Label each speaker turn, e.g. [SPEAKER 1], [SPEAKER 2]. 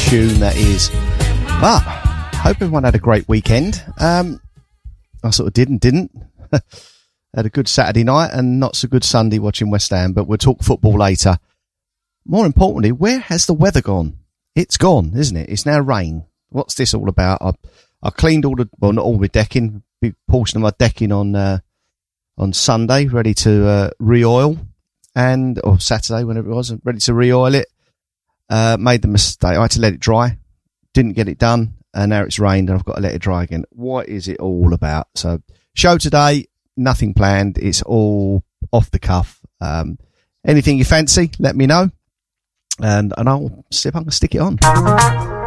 [SPEAKER 1] tune that is. But hope everyone had a great weekend. I sort of did and didn't. Had a good Saturday night and not so good Sunday watching West Ham, but we'll talk football later. More importantly, where has the weather gone? It's gone, isn't it? It's now rain. What's this all about? I cleaned all not all my decking, big portion of my decking on Sunday, ready to re-oil, or Saturday, whenever it was, ready to re-oil it. Made the mistake. I had to let it dry. Didn't get it done, and now it's rained, and I've got to let it dry again. What is it all about? So, show today, nothing planned. It's all off the cuff. Anything you fancy, let me know, and I'll see if I can stick it on.